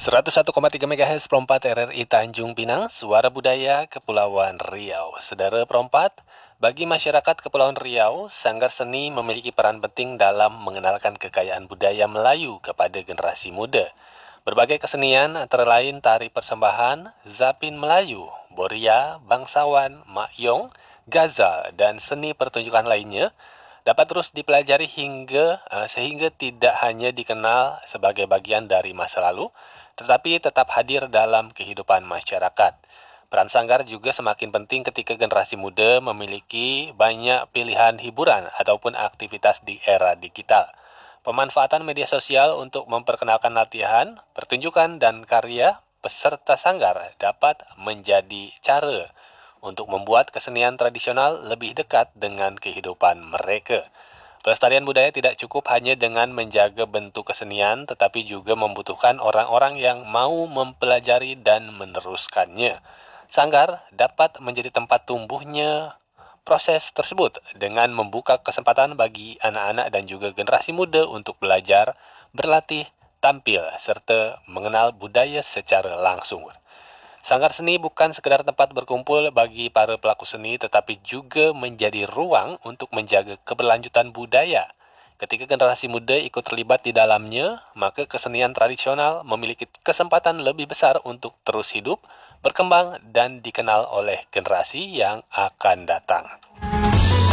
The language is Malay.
101,3 MHz Perompat RRI Tanjung Pinang, Suara Budaya Kepulauan Riau. Saudara Perompat, bagi masyarakat Kepulauan Riau, Sanggar Seni memiliki peran penting dalam mengenalkan kekayaan budaya Melayu kepada generasi muda. Berbagai kesenian antara lain tari persembahan, zapin Melayu, boria, bangsawan, makyong, gazal, dan seni pertunjukan lainnya dapat terus dipelajari sehingga tidak hanya dikenal sebagai bagian dari masa lalu, tetapi tetap hadir dalam kehidupan masyarakat. Peran sanggar juga semakin penting ketika generasi muda memiliki banyak pilihan hiburan ataupun aktivitas di era digital. Pemanfaatan media sosial untuk memperkenalkan latihan, pertunjukan, dan karya peserta sanggar dapat menjadi cara untuk membuat kesenian tradisional lebih dekat dengan kehidupan mereka. Pelestarian budaya tidak cukup hanya dengan menjaga bentuk kesenian, tetapi juga membutuhkan orang-orang yang mau mempelajari dan meneruskannya. Sanggar dapat menjadi tempat tumbuhnya proses tersebut dengan membuka kesempatan bagi anak-anak dan juga generasi muda untuk belajar, berlatih, tampil, serta mengenal budaya secara langsung. Sanggar seni bukan sekedar tempat berkumpul bagi para pelaku seni, tetapi juga menjadi ruang untuk menjaga keberlanjutan budaya. Ketika generasi muda ikut terlibat di dalamnya, maka kesenian tradisional memiliki kesempatan lebih besar untuk terus hidup, berkembang, dan dikenal oleh generasi yang akan datang.